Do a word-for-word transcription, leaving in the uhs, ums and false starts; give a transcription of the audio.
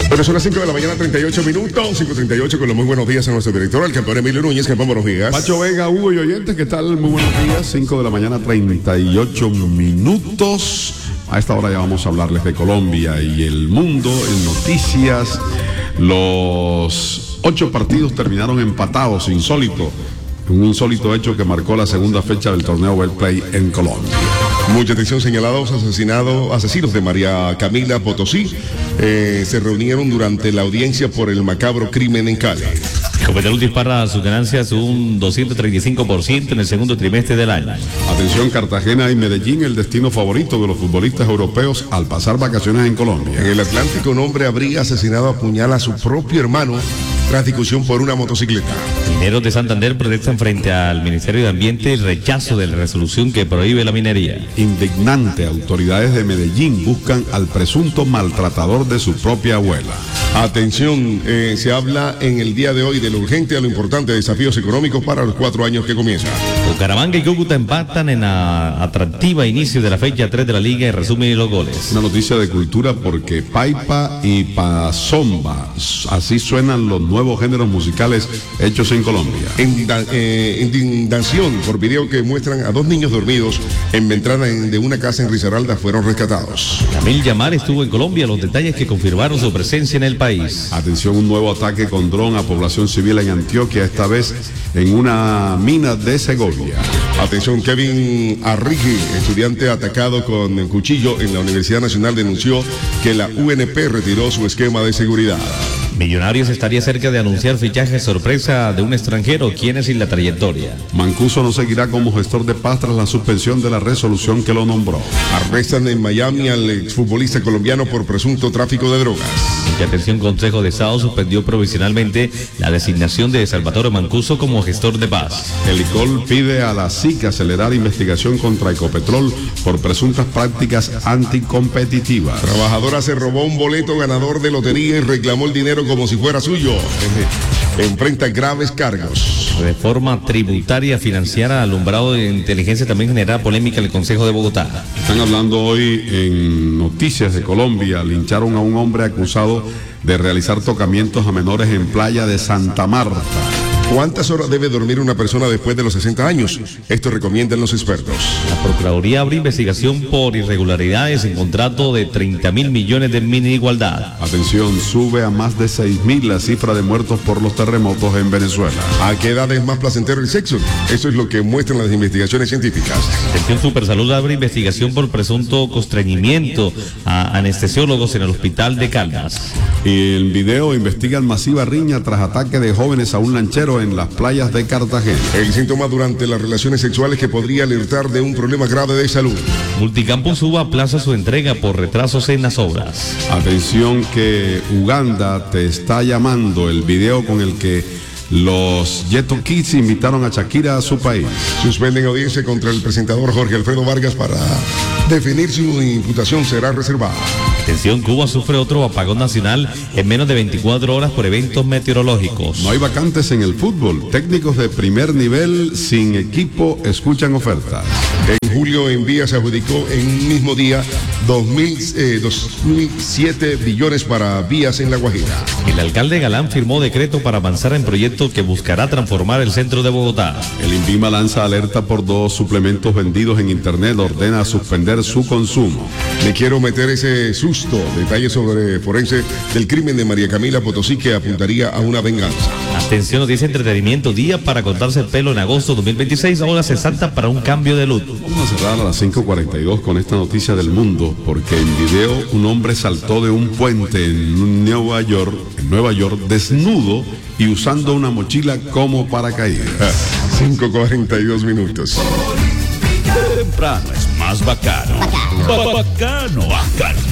Bueno, son las cinco de la mañana, treinta y ocho minutos, cinco treinta y ocho, con los muy buenos días a nuestro director, el campeón Emilio Núñez. Campeón, buenos días. Pacho Vega, Hugo y oyentes, ¿qué tal? Muy buenos días, cinco de la mañana, treinta y ocho minutos. A esta hora ya vamos a hablarles de Colombia y el mundo en noticias. Los ocho partidos terminaron empatados, insólito. Un insólito hecho que marcó la segunda fecha del torneo Betplay en Colombia. Mucha atención, señalados asesinados, asesinos de María Camila Potosí eh, se reunieron durante la audiencia por el macabro crimen en Cali. Ecopetrol dispara sus ganancias un doscientos treinta y cinco por ciento en el segundo trimestre del año. Atención, Cartagena y Medellín, el destino favorito de los futbolistas europeos al pasar vacaciones en Colombia. En el Atlántico, un hombre habría asesinado a puñal a su propio hermano tras discusión por una motocicleta. Mineros de Santander protestan frente al Ministerio de Ambiente el rechazo de la resolución que prohíbe la minería. Indignante, autoridades de Medellín buscan al presunto maltratador de su propia abuela. Atención, eh, se habla en el día de hoy de lo urgente a lo importante, desafíos económicos para los cuatro años que comienzan. Bucaramanga y Cúcuta empatan en la atractiva inicio de la fecha tres de la liga y resumen los goles. Una noticia de cultura porque Paipa y Pazomba, así suenan los nuevos géneros musicales hechos en Colombia. Inda, eh, indignación por video que muestran a dos niños dormidos en ventana de una casa en Risaralda fueron rescatados. Camil Yamar estuvo en Colombia, los detalles que confirmaron su presencia en el país. Atención, un nuevo ataque con dron a población civil en Antioquia, esta vez en una mina de Segovia. Atención, Kevin Arrigui, estudiante atacado con cuchillo en la Universidad Nacional, denunció que la U N P retiró su esquema de seguridad. Millonarios estaría cerca de anunciar fichaje sorpresa de un extranjero, quien es sin la trayectoria. Mancuso no seguirá como gestor de paz tras la suspensión de la resolución que lo nombró. Arrestan en Miami al exfutbolista colombiano por presunto tráfico de drogas. Y atención, Consejo de Estado suspendió provisionalmente la designación de Salvatore Mancuso como gestor de paz. El I C O L pide a la S I C acelerar investigación contra Ecopetrol por presuntas prácticas anticompetitivas. Trabajadora se robó un boleto ganador de lotería y reclamó el dinero como si fuera suyo. Enfrenta graves cargos. Reforma tributaria financiera, alumbrado de inteligencia también genera polémica en el Consejo de Bogotá. Están hablando hoy en Noticias de Colombia. Lincharon a un hombre acusado de realizar tocamientos a menores en playa de Santa Marta. ¿Cuántas horas debe dormir una persona después de los sesenta años? Esto recomiendan los expertos. La Procuraduría abre investigación por irregularidades en contrato de treinta mil millones de mini igualdad. Atención, sube a más de seis mil la cifra de muertos por los terremotos en Venezuela. ¿A qué edad es más placentero el sexo? Eso es lo que muestran las investigaciones científicas. Atención, Supersalud abre investigación por presunto constreñimiento a anestesiólogos en el hospital de Caldas. Y el video investigan masiva riña tras ataque de jóvenes a un lanchero en las playas de Cartagena. El síntoma durante las relaciones sexuales que podría alertar de un problema grave de salud. Multicampus Uva aplaza su entrega por retrasos en las obras. Atención que Uganda te está llamando, el video con el que los Yeto Kids invitaron a Shakira a su país. Suspenden audiencia contra el presentador Jorge Alfredo Vargas para definir si su imputación será reservada. Atención, Cuba sufre otro apagón nacional en menos de veinticuatro horas por eventos meteorológicos. No hay vacantes en el fútbol. Técnicos de primer nivel sin equipo escuchan ofertas. En julio en Vía se adjudicó en un mismo día dos mil siete billones para vías en La Guajira. El alcalde Galán firmó decreto para avanzar en proyecto que buscará transformar el centro de Bogotá. El INVIMA lanza alerta por dos suplementos vendidos en internet, ordena suspender su consumo. Le quiero meter ese susto. Detalles sobre forense del crimen de María Camila Potosí que apuntaría a una venganza. Atención, noticia entretenimiento, día para cortarse el pelo en agosto dos mil veintiséis, ahora se salta para un cambio de look. Vamos a cerrar a las cinco cuarenta y dos con esta noticia del mundo, porque en video un hombre saltó de un puente en Nueva York, en Nueva York, desnudo y usando una mochila como paracaídas. cinco cuarenta y dos minutos. Temprano es más bacano. Bacano. Bacano. Bacano.